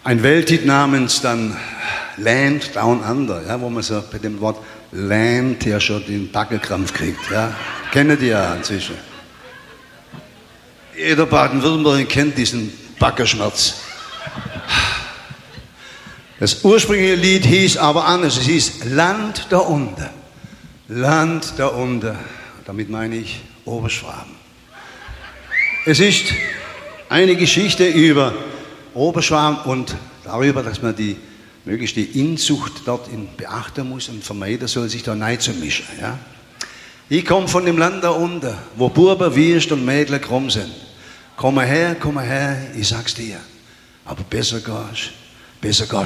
ein Welthit namens dann Land Down Under, ja, wo man so bei dem Wort Land ja schon den Backelkrampf kriegt. Ja. Kennt ihr ja inzwischen. Jeder Baden-Württemberger kennt diesen Backerschmerz. Das ursprüngliche Lied hieß aber anders. Es hieß Land da unten. Land da unten. Damit meine ich Oberschwaben. Es ist eine Geschichte über Oberschwaben und darüber, dass man möglichst die Inzucht dort beachten muss und vermeiden soll, sich da reinzumischen. Ja? Ich komme von dem Land da unten, wo Buben, Wierst und Mädchen krumm sind. Komm her, ich sag's dir. Aber besser gehst